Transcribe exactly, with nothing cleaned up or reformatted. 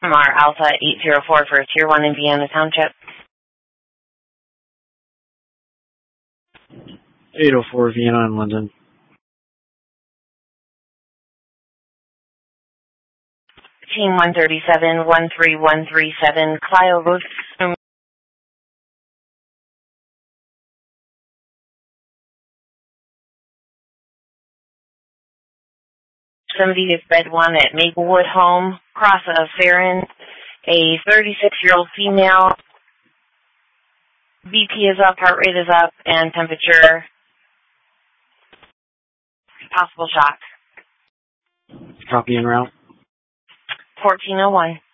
Mar Alpha eight zero four for Tier one Indiana Township. eight oh four Vienna in London. Team one thirty-seven, one three one three seven, Clio Road. seventieth bed one at Maplewood Home, cross of Farron, a thirty-six-year-old female. B P is up, heart rate is up, and temperature, possible shock. Copy en route. fourteen oh one.